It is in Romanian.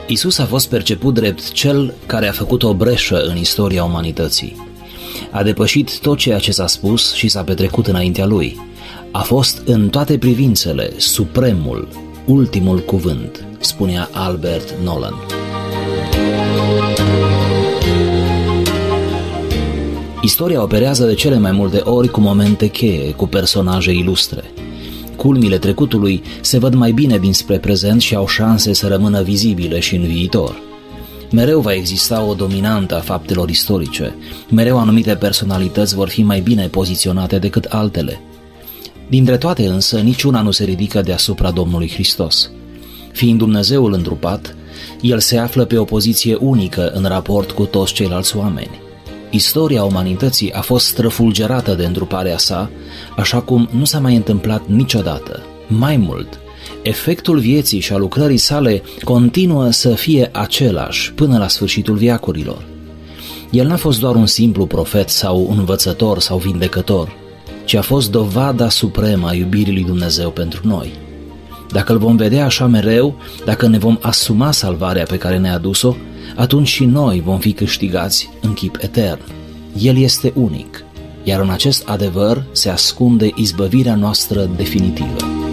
Isus a fost perceput drept cel care a făcut o breșă în istoria umanității. A depășit tot ceea ce s-a spus și s-a petrecut înaintea lui. A fost în toate privințele supremul, ultimul cuvânt, spunea Albert Nolan. Istoria operează de cele mai multe ori cu momente cheie, cu personaje ilustre. Culmile trecutului se văd mai bine dinspre prezent și au șanse să rămână vizibile și în viitor. Mereu va exista o dominantă a faptelor istorice, mereu anumite personalități vor fi mai bine poziționate decât altele. Dintre toate însă, niciuna nu se ridică deasupra Domnului Hristos. Fiind Dumnezeul întrupat, El se află pe o poziție unică în raport cu toți ceilalți oameni. Istoria umanității a fost străfulgerată de întruparea sa, așa cum nu s-a mai întâmplat niciodată. Mai mult, efectul vieții și a lucrării sale continuă să fie același până la sfârșitul veacurilor. El n-a fost doar un simplu profet sau un învățător sau vindecător, ci a fost dovada supremă a iubirii lui Dumnezeu pentru noi. Dacă îl vom vedea așa mereu, dacă ne vom asuma salvarea pe care ne-a adus-o, atunci și noi vom fi câștigați în chip etern. El este unic, iar în acest adevăr se ascunde izbăvirea noastră definitivă.